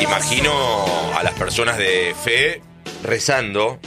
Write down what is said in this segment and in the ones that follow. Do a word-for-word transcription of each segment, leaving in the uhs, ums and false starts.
imagino a las personas de fe rezando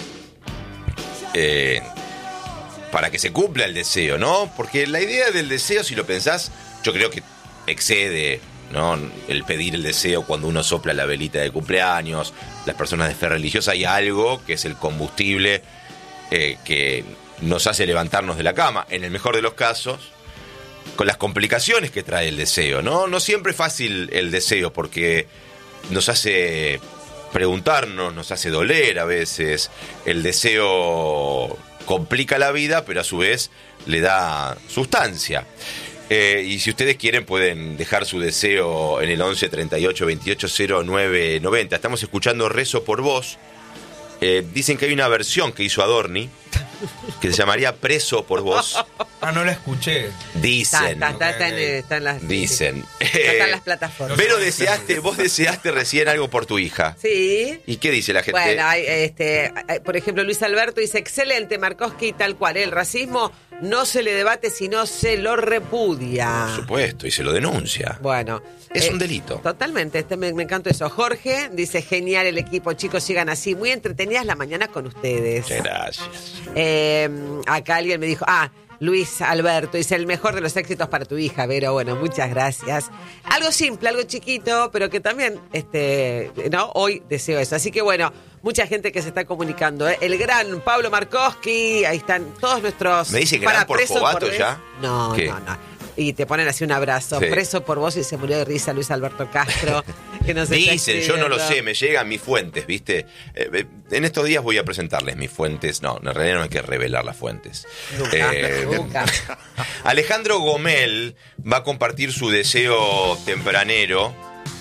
eh, para que se cumpla el deseo, ¿no? Porque la idea del deseo, si lo pensás, yo creo que excede, ¿no?, el pedir el deseo cuando uno sopla la velita de cumpleaños. Las personas de fe religiosa, hay algo que es el combustible eh, que nos hace levantarnos de la cama, en el mejor de los casos, con las complicaciones que trae el deseo, ¿no? No siempre es fácil el deseo, porque nos hace preguntarnos, nos hace doler a veces. El deseo complica la vida, pero a su vez le da sustancia. Eh, y si ustedes quieren, pueden dejar su deseo en el once treinta y ocho veintiocho cero nueve noventa. Estamos escuchando Rezo por Vos. Eh, dicen que hay una versión que hizo Adorni que se llamaría Preso por Vos. Ah, no la escuché. Dicen. Está, está, está, está, está en las, Dicen. está en las plataformas. Pero deseaste, vos deseaste recién algo por tu hija. Sí. ¿Y qué dice la gente? Bueno, hay, este, hay, por ejemplo, Luis Alberto dice: excelente, Markowski, tal cual. El racismo no se le debate, sino se lo repudia. Por supuesto, y se lo denuncia. Bueno. Es eh, un delito. Totalmente, este me, me encantó eso. Jorge dice: genial el equipo, chicos, sigan así. Muy entretenidas las mañanas con ustedes. Muchas gracias. Eh, acá alguien me dijo: ah, Luis Alberto dice: el mejor de los éxitos para tu hija, Vero. Bueno, muchas gracias. Algo simple, algo chiquito, pero que también, este, no, hoy deseo eso. Así que bueno, mucha gente que se está comunicando, ¿eh? El gran Pablo Markowski, ahí están todos nuestros. ¿Me dice gran por Fobato ya? No, ¿Qué? no, no. Y te ponen así un abrazo. Sí. Preso por vos, y se murió de risa Luis Alberto Castro. Que nos está Dicen, yo no lo escribiendo. sé, me llegan mis fuentes, ¿viste? Eh, eh, en estos días voy a presentarles mis fuentes. No, en realidad no hay que revelar las fuentes. Nunca, Eh, nunca. Alejandro Gomel va a compartir su deseo tempranero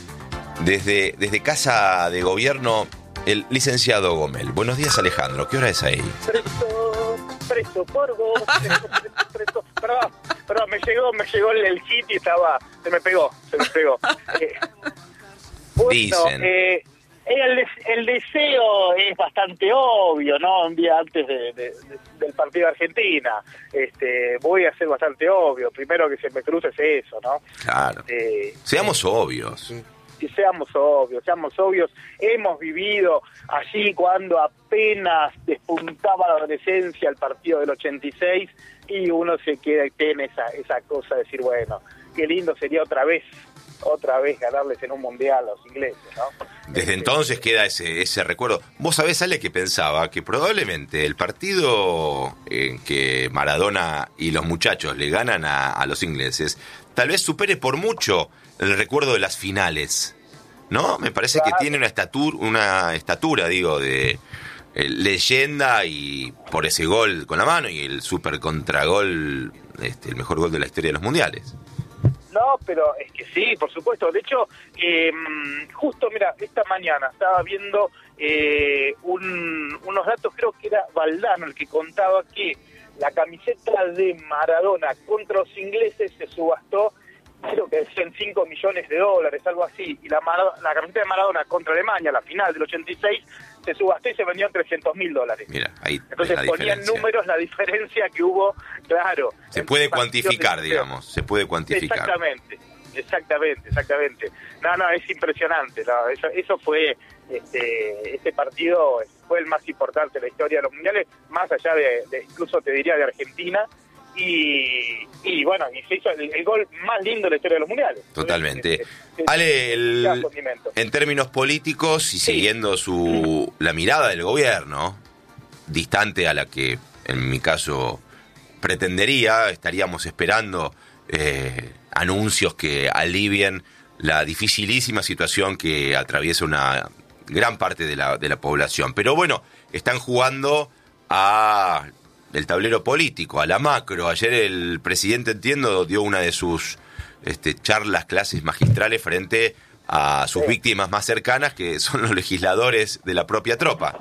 desde, desde Casa de Gobierno, el licenciado Gomel. Buenos días, Alejandro. ¿Qué hora es ahí? Preso, preso por vos, preso, preso, preso. Perdón, perdón, me llegó, me llegó el, el hit y estaba, se me pegó, se me pegó. Eh, bueno, Dicen. Eh, el, el deseo es bastante obvio, ¿no? Un día antes de, de, de, del partido de Argentina, este, voy a ser bastante obvio. Primero que se me cruce es eso, ¿no? Claro. Eh, Seamos obvios. Y seamos obvios, seamos obvios, hemos vivido allí cuando apenas despuntaba la adolescencia el partido del ochenta y seis, y uno se queda y tiene esa, esa cosa de decir, bueno, qué lindo sería otra vez, otra vez ganarles en un mundial a los ingleses, ¿no? Desde entonces queda ese, ese recuerdo. Vos sabés, Ale, que pensaba que probablemente el partido en que Maradona y los muchachos le ganan a, a los ingleses, tal vez supere por mucho el recuerdo de las finales, ¿no? Me parece Claro. que tiene una estatura, una estatura, digo, de eh, leyenda, y por ese gol con la mano y el super contragol, este, el mejor gol de la historia de los mundiales. No, pero es que sí, por supuesto. De hecho, eh, justo, mira, esta mañana estaba viendo eh, un, unos datos, creo que era Valdano el que contaba que la camiseta de Maradona contra los ingleses se subastó, creo que en cinco millones de dólares, algo así, y la, la camiseta de Maradona contra Alemania, la final del ochenta y seis, se subastó y se vendió en trescientos mil dólares. Mira, ahí Entonces la ponían diferencia. números la diferencia que hubo, claro. Se en puede partidos cuantificar, de- digamos, se puede cuantificar. Exactamente, exactamente, exactamente. No, no, es impresionante. No, eso, eso fue, este, este partido fue el más importante de la historia de los mundiales, más allá de, de incluso te diría de Argentina. Y, y bueno, y se hizo el, el gol más lindo de la historia de los mundiales. Totalmente. Eh, eh, Ale, el- ya condimento. en términos políticos y Sí. siguiendo su la mirada del gobierno, distante a la que en mi caso pretendería, estaríamos esperando eh, anuncios que alivien la dificilísima situación que atraviesa una gran parte de la, de la población. Pero bueno, están jugando a el tablero político, a la macro. Ayer el presidente, entiendo, dio una de sus este, charlas, clases magistrales frente a sus Sí. víctimas más cercanas, que son los legisladores de la propia tropa.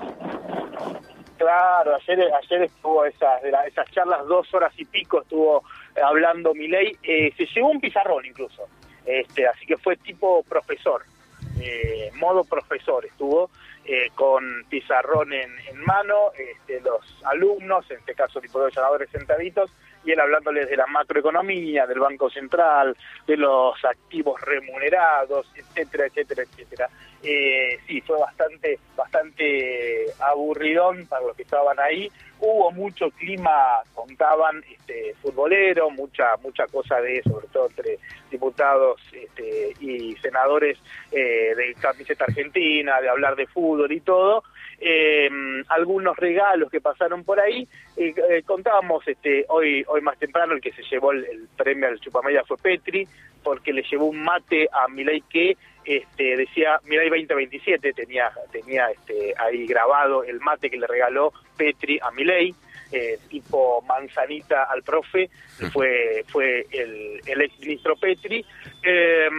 Claro, ayer ayer estuvo esas, de la- esas charlas dos horas y pico, estuvo eh, hablando Milei, eh, se llevó un pizarrón incluso, este, así que fue tipo profesor, eh, modo profesor, estuvo eh, con pizarrón en, en mano, este, los alumnos, en este caso tipo de llamadores sentaditos, y él hablándoles de la macroeconomía, del Banco Central, de los activos remunerados, etcétera, etcétera, etcétera. eh, sí, fue bastante, bastante aburridón para los que estaban ahí. Hubo mucho clima, contaban, este, futbolero, mucha mucha cosa de, sobre todo entre diputados este, y senadores eh, de camiseta argentina, de hablar de fútbol y todo. Eh, algunos regalos que pasaron por ahí. Eh, eh, contábamos este, hoy hoy más temprano, el que se llevó el, el premio al Chupamedia fue Petri, porque le llevó un mate a Milei que este, decía Milei veinte veintisiete, tenía tenía este, ahí grabado el mate que le regaló Petri a Milei, eh, tipo manzanita al profe, fue fue el, el ex ministro Petri. Eh,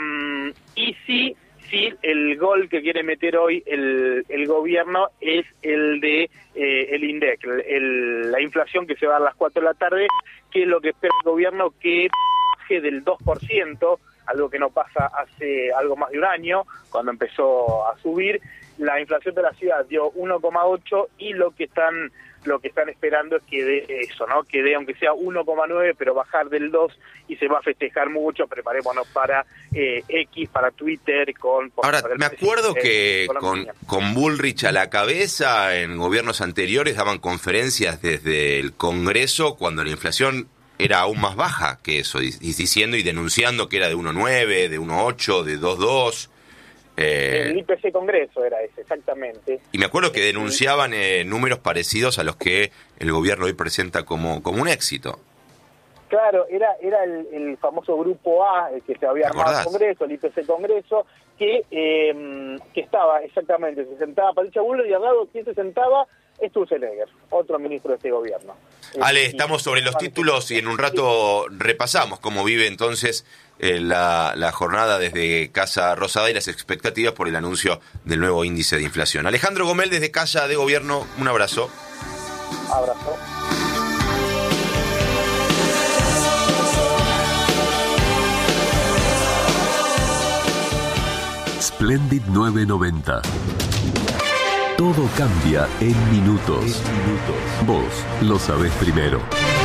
y sí, sí, el gol que quiere meter hoy el, el gobierno es el de eh, el INDEC, el, el, la inflación que se va a las cuatro de la tarde, que es lo que espera el gobierno, que baje del dos por ciento, algo que no pasa hace algo más de un año, cuando empezó a subir. La inflación de la ciudad dio uno coma ocho y lo que están lo que están esperando es que dé eso, ¿no? Que dé aunque sea uno coma nueve, pero bajar del dos, y se va a festejar mucho. Preparémonos para eh, X, para Twitter, con... Ahora, me acuerdo que con, con Bullrich a la cabeza, en gobiernos anteriores daban conferencias desde el Congreso cuando la inflación era aún más baja que eso, y, y diciendo y denunciando que era de uno coma nueve, de uno coma ocho, de dos coma dos. Eh, el I P C Congreso era ese, exactamente. Y me acuerdo que denunciaban eh, números parecidos a los que el gobierno hoy presenta como, como un éxito. Claro, era era el, el famoso Grupo A, el que se había armado el Congreso, el I P C Congreso, que eh, que estaba, exactamente, se sentaba Patricia Bullrich y al lado, ¿quién se sentaba? Sturzenegger, otro ministro de este gobierno. Ale, estamos sobre los títulos y en un rato repasamos cómo vive entonces eh, la, la jornada desde Casa Rosada y las expectativas por el anuncio del nuevo índice de inflación. Alejandro Gomel desde Casa de Gobierno, un abrazo. Abrazo. Splendid nueve noventa. Todo cambia en minutos. Vos lo sabés primero.